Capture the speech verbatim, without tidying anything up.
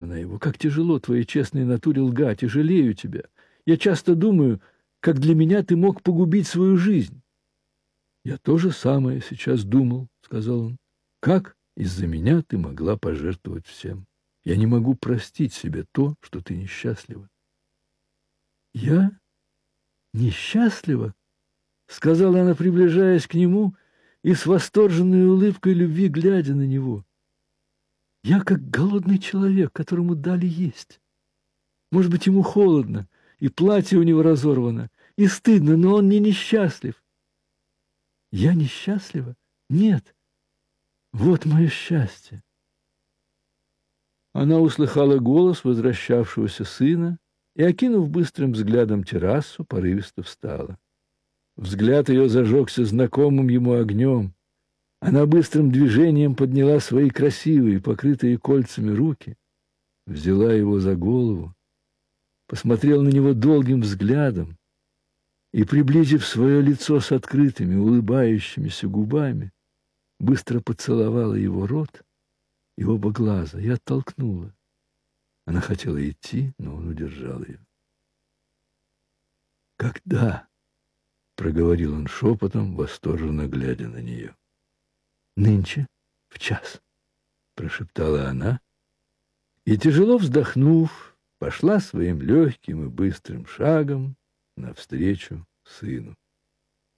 она его. «Как тяжело твоей честной натуре лгать, и жалею тебя. Я часто думаю, как для меня ты мог погубить свою жизнь». «Я то же самое сейчас думал», — сказал он. «Как из-за меня ты могла пожертвовать всем? Я не могу простить себе то, что ты несчастлива». «Я несчастлива?» — сказала она, приближаясь к нему и с восторженной улыбкой любви глядя на него. «Я как голодный человек, которому дали есть. Может быть, ему холодно, и платье у него разорвано, и стыдно, но он не несчастлив». «Я несчастлива? Нет. Вот мое счастье». Она услыхала голос возвращавшегося сына и, окинув быстрым взглядом террасу, порывисто встала. Взгляд ее зажегся знакомым ему огнем. Она быстрым движением подняла свои красивые, покрытые кольцами руки, взяла его за голову, посмотрела на него долгим взглядом и, приблизив свое лицо с открытыми, улыбающимися губами, быстро поцеловала его рот и оба глаза и оттолкнула. Она хотела идти, но он удержал ее. «Когда?» — проговорил он шепотом, восторженно глядя на нее. «Нынче в час», — прошептала она, и, тяжело вздохнув, пошла своим легким и быстрым шагом навстречу сыну.